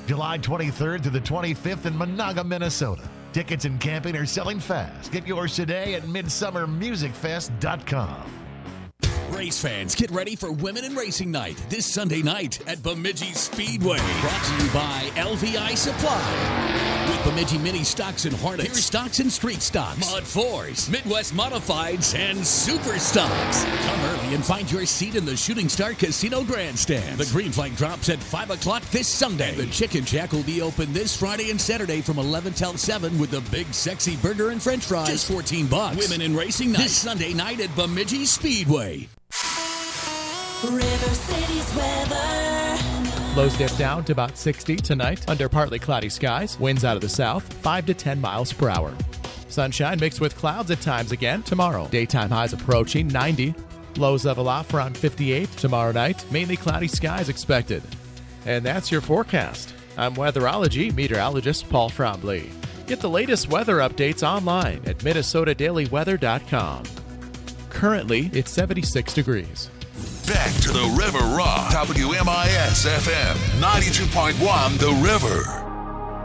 July 23rd to the 25th in Monaga, Minnesota. Tickets and camping are selling fast. Get yours today at midsummermusicfest.com. Race fans, get ready for Women in Racing Night this Sunday night at Bemidji Speedway. Brought to you by LVI Supply. With Bemidji Mini Stocks and Hornets, Pure Stocks and Street Stocks, Mod 4s, Midwest Modifieds, and Super Stocks. Come early and find your seat in the Shooting Star Casino Grandstand. The green flag drops at 5 o'clock this Sunday. The Chicken Shack will be open this Friday and Saturday from 11 till 7 with the big sexy burger and french fries. Just $14. Women in Racing Night this Sunday night at Bemidji Speedway. River City's weather. Lows dip down to about 60 tonight under partly cloudy skies. Winds out of the south, 5 to 10 miles per hour. Sunshine mixed with clouds at times again tomorrow. Daytime highs approaching 90. Lows level off around 58 tomorrow night. Mainly cloudy skies expected. And that's your forecast. I'm weatherology meteorologist Paul Frombley. Get the latest weather updates online at MinnesotaDailyWeather.com. Currently, it's 76 degrees. Back to the River Rock. WMIS FM 92.1 The River.